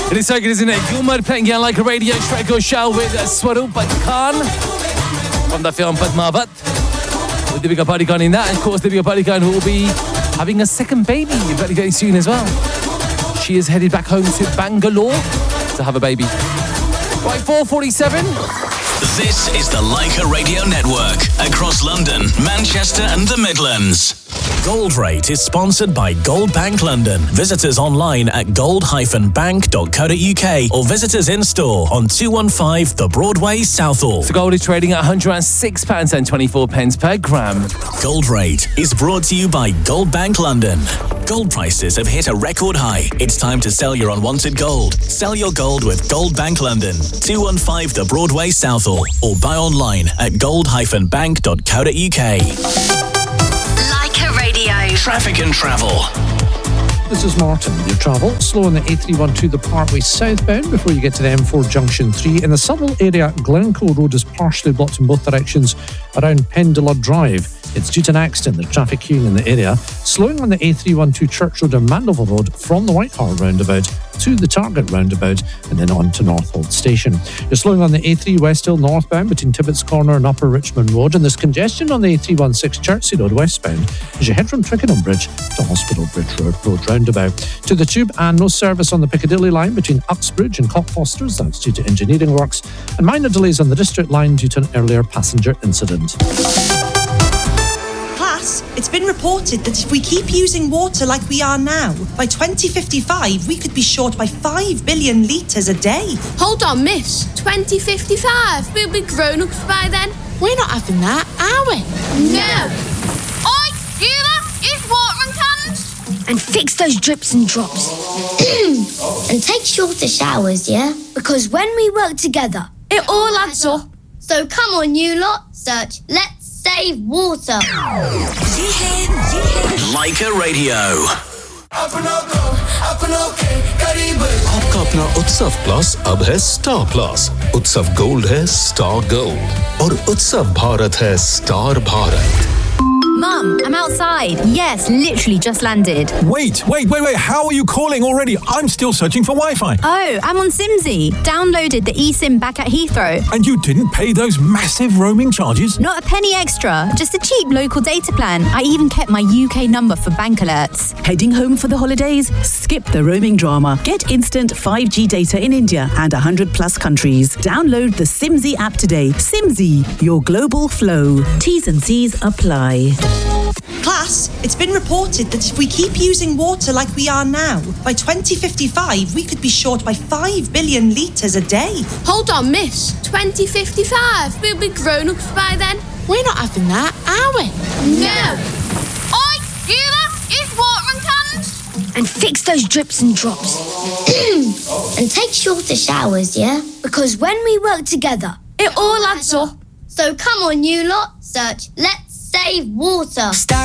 It is so good, isn't it? Gulmad playing again like a radio. Straight go Shal with Swarup Khan from the film Padmavat. With Deepika Padukone in that. And of course, Deepika Padukone who will be having a second baby very, very soon as well. She is headed back home to Bangalore to have a baby. Right, 4:47. This is the Leica Radio Network across London, Manchester and the Midlands. Gold Rate is sponsored by Gold Bank London. Visit us online at gold-bank.co.uk or visit us in store on 215 The Broadway, Southall. So gold is trading at £106.24 per gram. Gold Rate is brought to you by Gold Bank London. Gold prices have hit a record high. It's time to sell your unwanted gold. Sell your gold with Gold Bank London, 215 The Broadway, Southall, or buy online at gold-bank.co.uk. Leica Radio. Traffic and travel. This is Martin with your travel. Slow on the A312 the Parkway southbound before you get to the M4 Junction 3. In the Southall area, Glencoe Road is partially blocked in both directions around Pendula Drive. It's due to an accident. There's traffic queuing in the area. Slowing on the A312 Church Road and Mandeville Road from the White Hart roundabout to the Target roundabout and then on to Northolt Station. You're slowing on the A3 West Hill northbound between Tibbetts Corner and Upper Richmond Road, and there's congestion on the A316 Chertsey Road westbound as you head from Twickenham Bridge to Hospital Bridge Road roundabout. To the Tube, and no service on the Piccadilly line between Uxbridge and Cockfosters. That's due to engineering works, and minor delays on the District line due to an earlier passenger incident. It's been reported that if we keep using water like we are now, by 2055 we could be short by 5 billion litres a day. Hold on, miss. 2055? We'll be grown-ups by then. We're not having that, are we? No. Oi, you lot, use watering cans. And fix those drips and drops. And take shorter showers, yeah? Because when we work together, it all adds up. So come on, you lot, search Let's Save Water. Leica Radio. आपका अपना उत्सव plus अब है star plus. उत्सव gold है star gold और उत्सव भारत है star Bharat. Mum, I'm outside. Yes, literally just landed. Wait. How are you calling already? I'm still searching for Wi-Fi. Oh, I'm on Simsy. Downloaded the eSIM back at Heathrow. And you didn't pay those massive roaming charges? Not a penny extra. Just a cheap local data plan. I even kept my UK number for bank alerts. Heading home for the holidays? Skip the roaming drama. Get instant 5G data in India and 100 plus countries. Download the Simsy app today. Simsy, your global flow. T's and C's apply. Class, it's been reported that if we keep using water like we are now, by 2055 we could be short by 5 billion litres a day. Hold on, miss. 2055? We'll be grown-ups by then. We're not having that, are we? No. Oi, you lot, use watering cans. And fix those drips and drops. And take shorter showers, yeah? Because when we work together, it all adds up. So come on, you lot, search Let's Save Water.